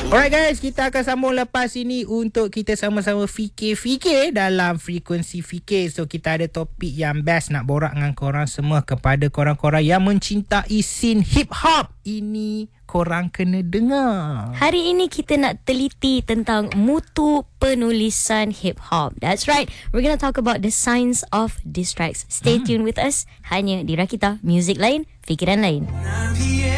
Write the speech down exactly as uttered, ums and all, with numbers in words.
Alright guys, kita akan sambung lepas ini untuk kita sama-sama fikir-fikir dalam frekuensi fikir. So kita ada topik yang best nak borak dengan korang semua. Kepada korang-korang yang mencintai scene hip-hop, ini korang kena dengar. Hari ini kita nak teliti tentang mutu penulisan hip-hop. That's right, we're gonna talk about the science of diss tracks. Stay hmm. tuned with us, hanya di Rakita, music lain, fikiran lain.